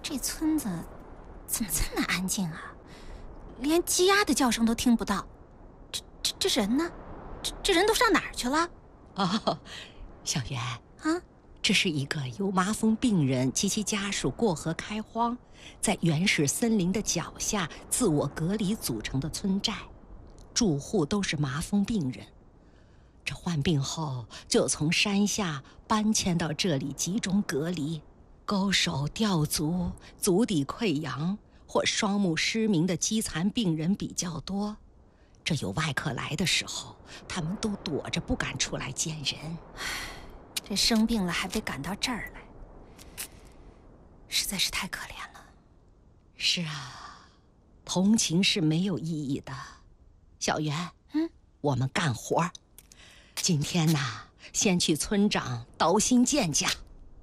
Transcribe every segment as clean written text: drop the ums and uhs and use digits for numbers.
这村子怎么这么安静啊？连鸡鸭的叫声都听不到。这人呢？这人都上哪儿去了？ 哦，小袁啊， 这是一个由麻风病人及其家属过河开荒，在原始森林的脚下自我隔离组成的村寨，住户都是麻风病人。这患病后就从山下搬迁到这里集中隔离。勾手吊足、足底溃疡或双目失明的肌残病人比较多。这有外客来的时候，他们都躲着不敢出来见人。 这生病了还被赶到这儿来，实在是太可怜了。 是啊，同情是没有意义的。小袁，我们干活。今天呢，先去村长刀心健家。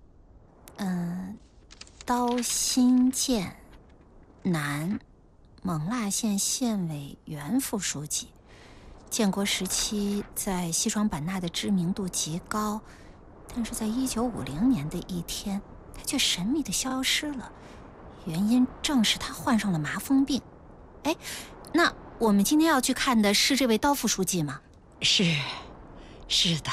刀心健，男，勐腊县县委原副书记，建国时期在西双版纳的知名度极高，但是在1950年的一天，他却神秘地消失了，原因正是他患上了麻风病。哎，那我们今天要去看的是这位刀副书记吗？ 是的。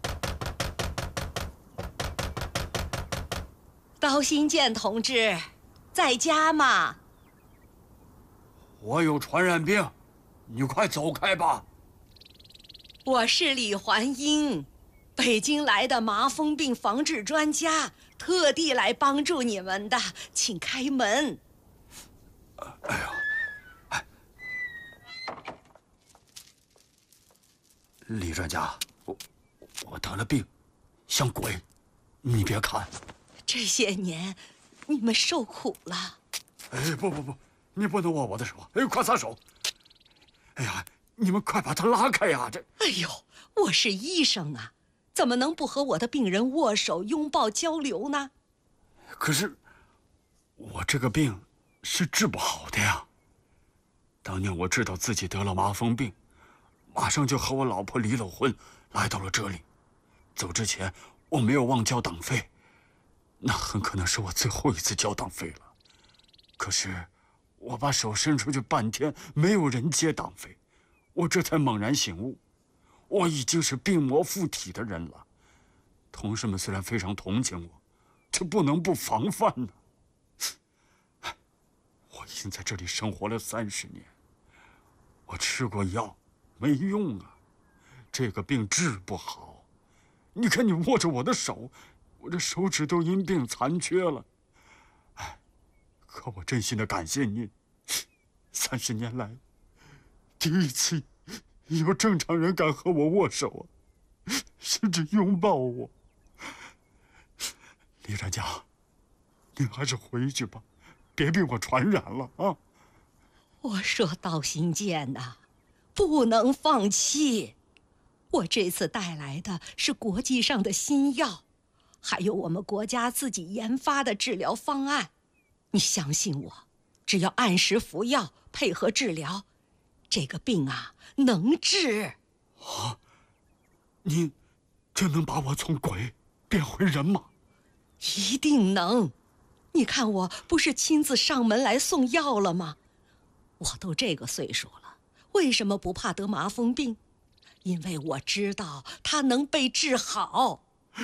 刀心健同志，在家吗？ 我有传染病，你快走开吧。 我是李环英，北京来的麻风病防治专家，特地来帮助你们的，请开门。 哎呦，李专家，我得了病，像鬼，你别看。 这些年，你们受苦了。 哎，不，你不能握我的手！哎，快撒手！哎呀，你们快把他拉开呀！ 哎呦，我是医生啊，怎么能不和我的病人握手、拥抱、交流呢？ 可是，我这个病是治不好的呀。当年我知道自己得了麻风病，马上就和我老婆离了婚，来到了这里。走之前，我没有忘交党费。那很可能是我最后一次交党费了。可是，我把手伸出去半天，没有人接党费，我这才猛然醒悟，我已经是病魔附体的人了。同事们虽然非常同情我，这不能不防范呢。我已经在这里生活了30年，我吃过药，没用啊，这个病治不好。你看你握着我的手，我这手指都因病残缺了。可我真心的感谢您，30年来，第一次有正常人敢和我握手啊，甚至拥抱我。李专家，您还是回去吧，别被我传染了啊！ 我说刀心健呐，不能放弃。我这次带来的是国际上的新药，还有我们国家自己研发的治疗方案。你相信我，只要按时服药，配合治疗，这个病啊能治。 啊，您真能把我从鬼变回人吗？ 一定能。你看我不是亲自上门来送药了吗？我都这个岁数了，为什么不怕得麻风病？因为我知道它能被治好。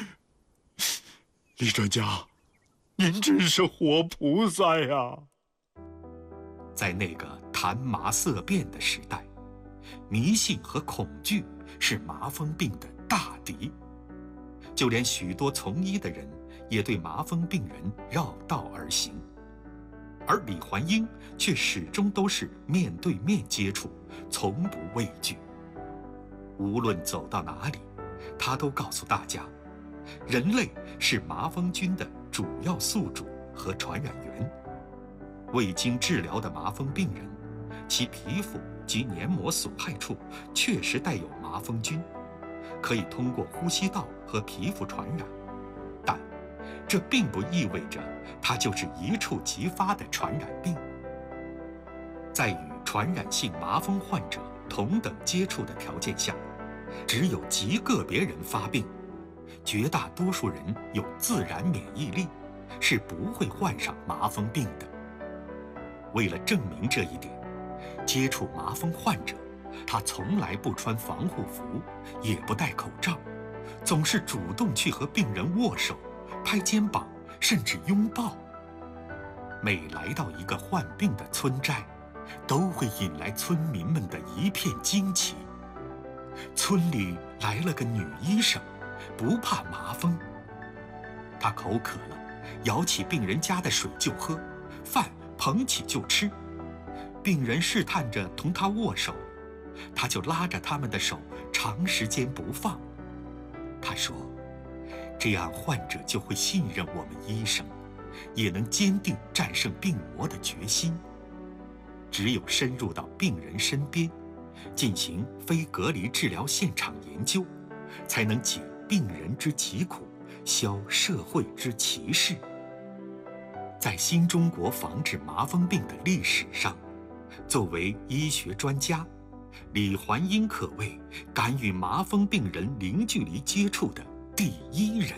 李专家，您真是活菩萨呀！ 在那个谈麻色变的时代，迷信和恐惧是麻风病的大敌。就连许多从医的人也对麻风病人绕道而行，而李环英却始终都是面对面接触，从不畏惧。无论走到哪里，他都告诉大家，人类是麻风菌的主要宿主和传染源。未经治疗的麻风病人，其皮肤及黏膜损害处确实带有麻风菌，可以通过呼吸道和皮肤传染，但这并不意味着它就是一触即发的传染病。在与传染性麻风患者同等接触的条件下，只有极个别人发病，绝大多数人有自然免疫力， 是不会患上麻风病的。为了证明这一点，接触麻风患者，他从来不穿防护服，也不戴口罩，总是主动去和病人握手、拍肩膀，甚至拥抱。每来到一个患病的村寨，都会引来村民们的一片惊奇。村里来了个女医生，不怕麻风。她口渴了，舀起病人家的水就喝，饭捧起就吃。病人试探着同她握手，她就拉着他们的手长时间不放。她说，这样患者就会信任我们医生，也能坚定战胜病魔的决心。只有深入到病人身边，进行非隔离治疗现场研究，才能解病人之疾苦，消社会之歧视。在新中国防治麻风病的历史上，作为医学专家，李环英可谓敢与麻风病人零距离接触的第一人。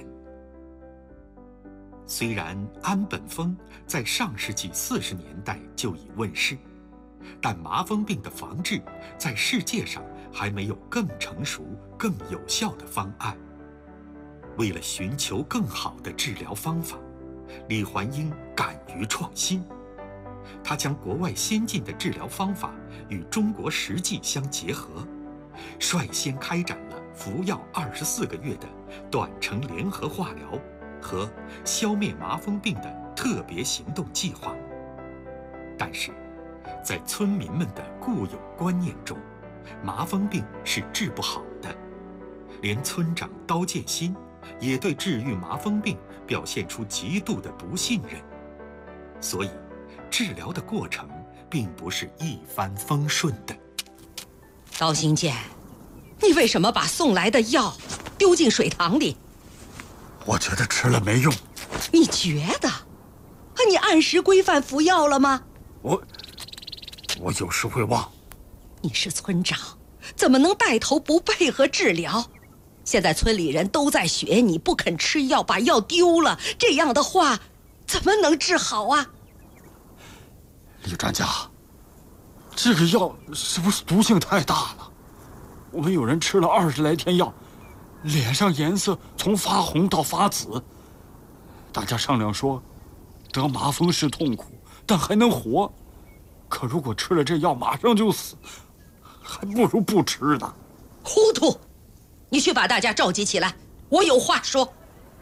虽然安本峰在上世纪40年代就已问世，但麻风病的防治在世界上还没有更成熟、更有效的方案。为了寻求更好的治疗方法，李环英敢于创新。他将国外先进的治疗方法与中国实际相结合，率先开展了服药24个月的短程联合化疗和消灭麻风病的特别行动计划。但是，在村民们的固有观念中，麻风病是治不好的。连村长刀剑新也对治愈麻风病表现出极度的不信任。所以，治疗的过程并不是一帆风顺的。 刀新剑，你为什么把送来的药丢进水塘里？ 我觉得吃了没用。 你觉得？你按时规范服药了吗？ 我有时会忘。 你是村长，怎么能带头不配合治疗？现在村里人都在学你不肯吃药，把药丢了，这样的话怎么能治好啊？ 李专家，这个药是不是毒性太大了？我们有人吃了20来天药，脸上颜色从发红到发紫。大家商量说，得麻风是痛苦，但还能活。可如果吃了这药马上就死，还不如不吃呢。 糊涂！你去把大家召集起来，我有话说。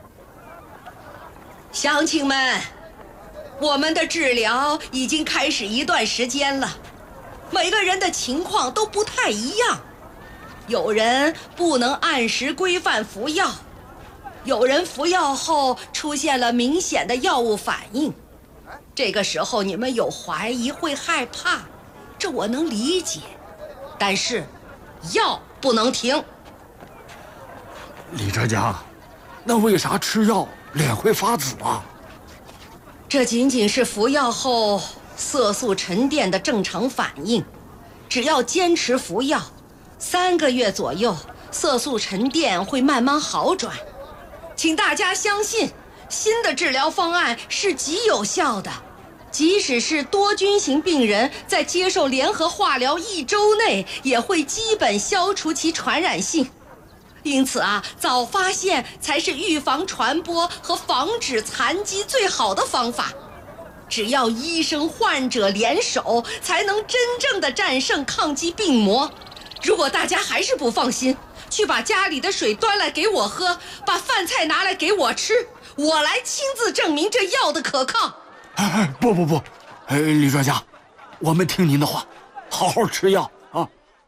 乡亲们，我们的治疗已经开始一段时间了，每个人的情况都不太一样。有人不能按时规范服药，有人服药后出现了明显的药物反应。这个时候你们有怀疑，会害怕，这我能理解。但是，药不能停。 李专家，那为啥吃药脸会发紫啊？ 这仅仅是服药后色素沉淀的正常反应，只要坚持服药3个月左右，色素沉淀会慢慢好转。请大家相信，新的治疗方案是极有效的。即使是多菌型病人在接受联合化疗1周内，也会基本消除其传染性。因此早发现才是预防传播和防止残疾最好的方法。只要医生患者联手，才能真正的战胜抗击病魔。如果大家还是不放心，去把家里的水端来给我喝，把饭菜拿来给我吃，我来亲自证明这药的可靠。 不，李专家，我们听您的话，好好吃药啊。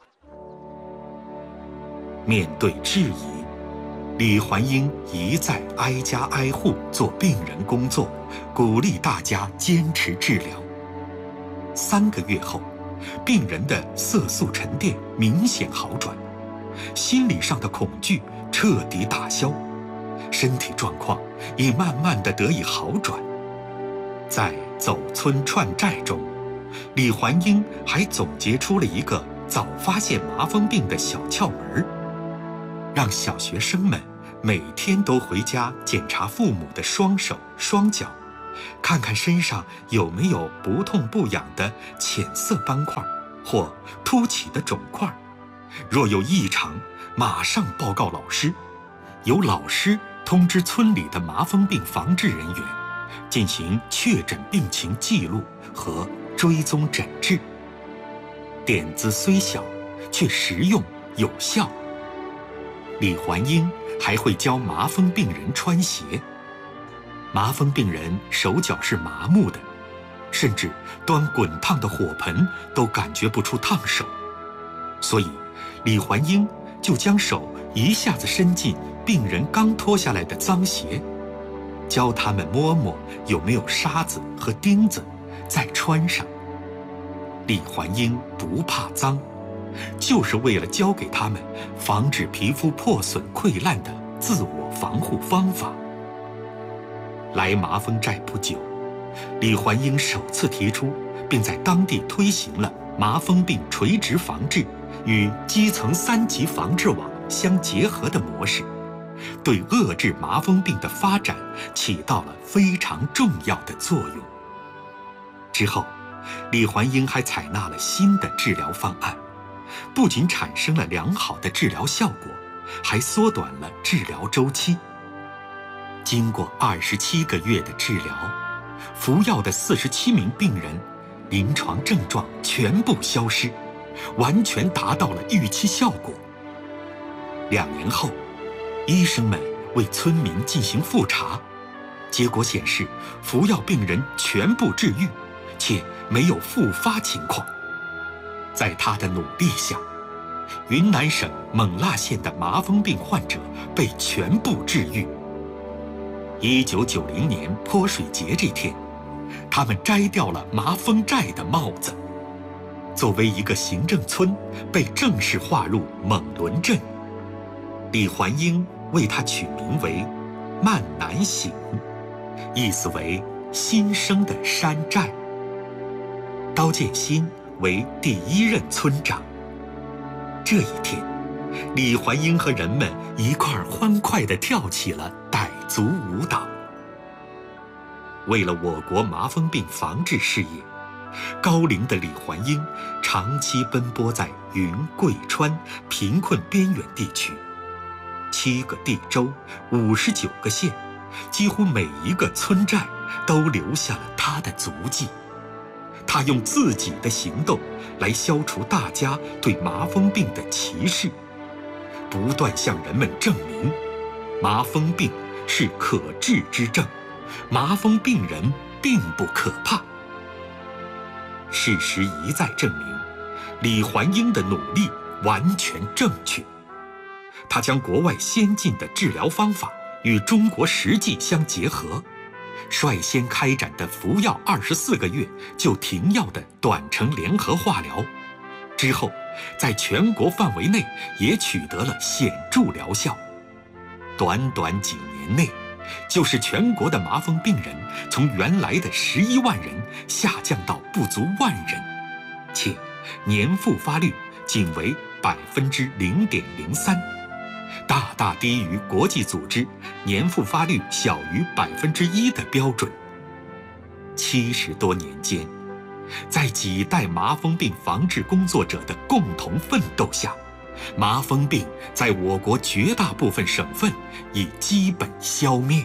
面对质疑，李环英一再挨家挨户做病人工作，鼓励大家坚持治疗。3个月后，病人的色素沉淀明显好转，心理上的恐惧彻底打消，身体状况也慢慢地得以好转。在走村串寨中，李环英还总结出了一个早发现麻风病的小窍门，让小学生们每天都回家检查父母的双手、双脚看看身上有没有不痛不痒的浅色斑块或凸起的肿块，若有异常，马上报告老师，由老师通知村里的麻风病防治人员，进行确诊病情记录和追踪诊治。点子虽小，却实用有效。李环英还会教麻风病人穿鞋。麻风病人手脚是麻木的，甚至端滚烫的火盆都感觉不出烫手，所以李环英就将手一下子伸进病人刚脱下来的脏鞋，教他们摸摸有没有沙子和钉子，再穿上。李环英不怕脏，就是为了教给他们防止皮肤破损溃烂的自我防护方法。来麻风寨不久，李环英首次提出并在当地推行了麻风病垂直防治与基层3级防治网相结合的模式，对遏制麻风病的发展起到了非常重要的作用。之后，李环英还采纳了新的治疗方案，不仅产生了良好的治疗效果，还缩短了治疗周期。经过27个月的治疗，服药的47名病人临床症状全部消失，完全达到了预期效果。2年后，医生们为村民进行复查，结果显示服药病人全部治愈，且没有复发情况。在他的努力下，云南省勐腊县的麻风病患者被全部治愈。1990年泼水节这天，他们摘掉了麻风寨的帽子，作为一个行政村，被正式划入勐伦镇。李环英为它取名为曼南醒，意思为新生的山寨。刀剑新为第1任村长。这一天，李环英和人们一块儿欢快地跳起了傣族舞蹈。为了我国麻风病防治事业，高龄的李环英长期奔波在云贵川贫困边远地区，7个地州，59个县，几乎每一个村寨都留下了他的足迹。他用自己的行动来消除大家对麻风病的歧视，不断向人们证明，麻风病是可治之症，麻风病人并不可怕。事实一再证明，李环英的努力完全正确。他将国外先进的治疗方法与中国实际相结合，率先开展的服药24个月就停药的短程联合化疗，之后在全国范围内也取得了显著疗效。短短几年内，就使全国的麻风病人从原来的11万人下降到不足1万人，且年复发率仅为0.03%，大大低于国际组织年复发率小于1%的标准。70多年间，在几代麻风病防治工作者的共同奋斗下，麻风病在我国绝大部分省份已基本消灭。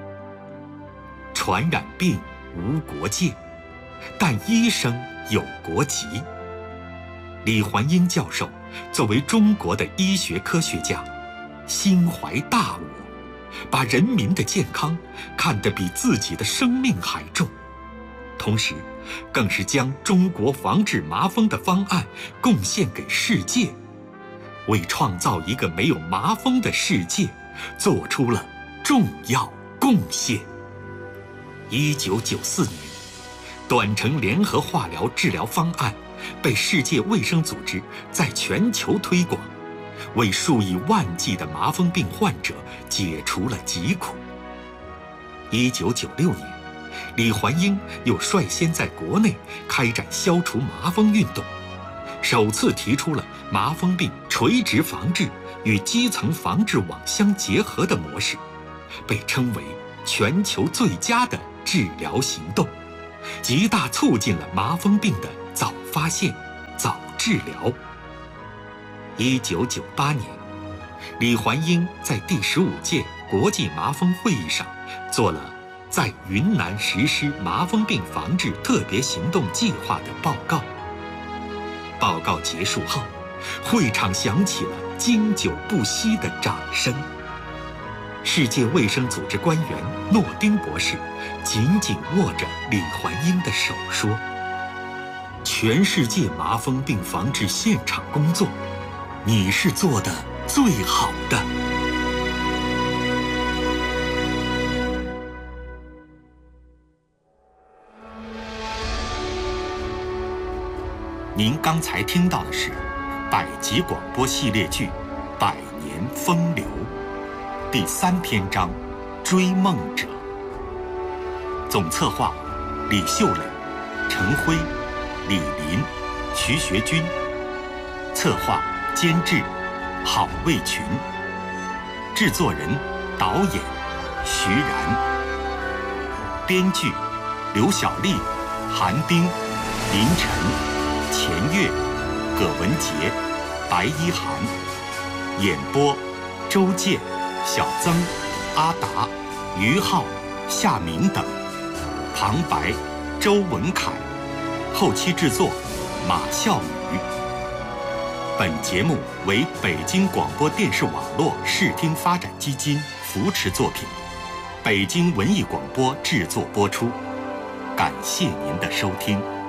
传染病无国界，但医生有国籍。李环英教授作为中国的医学科学家，心怀大我，把人民的健康看得比自己的生命还重，同时更是将中国防治麻风的方案贡献给世界，为创造一个没有麻风的世界做出了重要贡献。1994年，短程联合化疗治疗方案被世界卫生组织在全球推广，为数以万计的麻风病患者解除了疾苦。1996年，李环英又率先在国内开展消除麻风运动，首次提出了麻风病垂直防治与基层防治网相结合的模式，被称为全球最佳的治疗行动，极大促进了麻风病的早发现、早治疗。1998年，李环英在第15届国际麻风会议上做了在云南实施麻风病防治特别行动计划的报告。报告结束后，会场响起了经久不息的掌声。世界卫生组织官员诺丁博士紧紧握着李环英的手说：“全世界麻风病防治现场工作，你是做的最好的。”您刚才听到的是百集广播系列剧《百年风流》第3篇章《追梦者》。总策划李秀磊、陈辉、李林、徐学军。策划监制郝卫群。制作人导演徐然。编剧刘小丽、韩冰、林晨、钱月、葛文杰、白一涵。演播周健、小曾、阿达、于浩、夏明等。旁白周文凯。后期制作马笑宇。本节目为北京广播电视网络视听发展基金扶持作品，北京文艺广播制作播出。感谢您的收听。